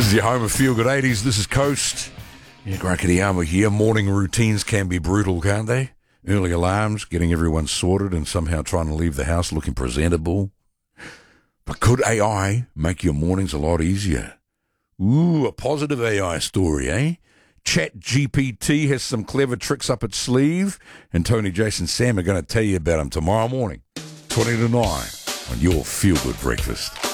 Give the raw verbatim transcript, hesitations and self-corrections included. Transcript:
This is your home of Feel Good eighties. This is Coast. Yeah, Grakadiyama here. Morning routines can be brutal, can't they? Early alarms, getting everyone sorted and somehow trying to leave the house looking presentable. But could A I make your mornings a lot easier? Ooh, a positive A I story, eh? Chat G P T has some clever tricks up its sleeve, and Tony, Jason, Sam are going to tell you about them tomorrow morning, twenty to nine, on your Feel Good Breakfast.